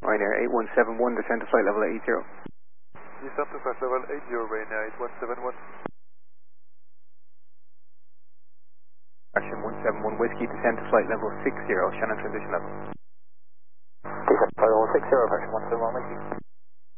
Ryanair 8171, descend to flight level 80. Descend to flight level 80, Ryanair 8171. Action 171 Whiskey, descend to flight level 60, Shannon transition level. Descend to flight level 60, Action 171 Whiskey.